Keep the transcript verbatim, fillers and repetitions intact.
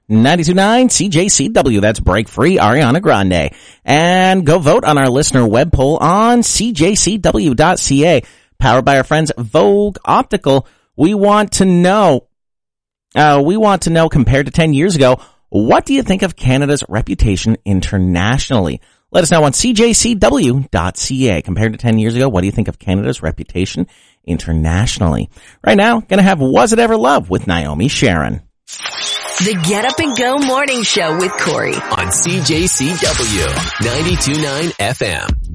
ninety-two point nine C J C W. That's Break Free, Ariana Grande. And go vote on our listener web poll on C J C W dot C A. Powered by our friends Vogue Optical. We want to know, uh, we want to know compared to ten years ago, what do you think of Canada's reputation internationally? Let us know on C J C W dot C A. Compared to ten years ago, what do you think of Canada's reputation internationally? Right now, gonna have Was It Ever Love with Naomi Sharon. The Get Up and Go Morning Show with Corey on C J C W ninety-two point nine F M.